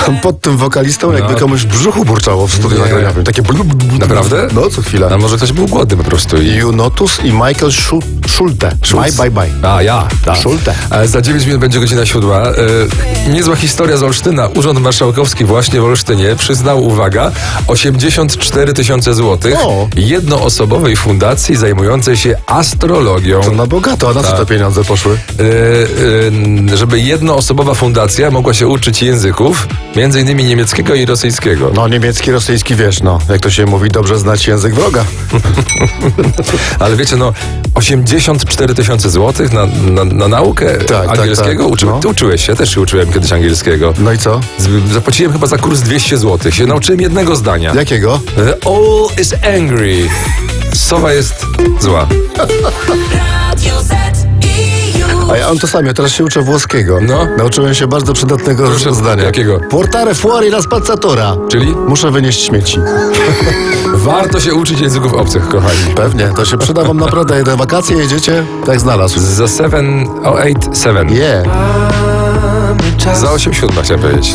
Pod tym wokalistą jakby No. komuś w brzuchu burczało w studiu Nie. nagraniowym. Takie Naprawdę? No, co chwila. A może ktoś był głodny po prostu i... Junotus i Michael Schulte. Bye. A, ja. Tak. Schulte. Za 9 minut będzie godzina 7. Niezła historia z Olsztyna. Urząd Marszałkowski właśnie w Olsztynie przyznał, uwaga, 84 000 złotych O. jednoosobowej fundacji zajmującej się astrologią. To na bogato, a na co Tak. te pieniądze poszły? Żeby jednoosobowa fundacja mogła się uczyć języków, między innymi niemieckiego i rosyjskiego. No niemiecki, rosyjski, wiesz, no. Jak to się mówi, dobrze znać język wroga. Ale wiecie, 84 000 złotych na naukę Tak, angielskiego? tak. No. Ty uczyłeś się, też się uczyłem kiedyś angielskiego. No i co? Zapłaciłem chyba za kurs 200 zł. Się nauczyłem jednego zdania. Jakiego? The owl is angry. Sowa jest zła. Radio Z i już. A ja mam to samo, ja teraz się uczę włoskiego. No. Nauczyłem się bardzo przydatnego Proszę, zdania. jakiego? Portare fuori la spazzatura. Czyli? Muszę wynieść śmieci. Warto się uczyć języków obcych, kochani. Pewnie, to się przyda wam naprawdę. Jak na wakacje jedziecie, tak znalazł. Za 7, 8, 7. Yeah. Za 8, 7 chciałem powiedzieć.